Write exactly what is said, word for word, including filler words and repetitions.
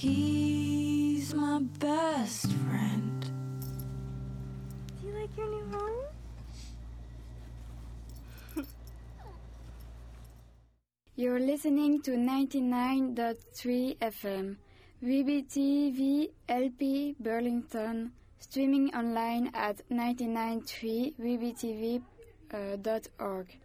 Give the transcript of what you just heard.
He's my best friend. Do you like your new home? You're listening to ninety-nine point three F M, V B T V L P Burlington, streaming online at nine nine three v b t v dot org.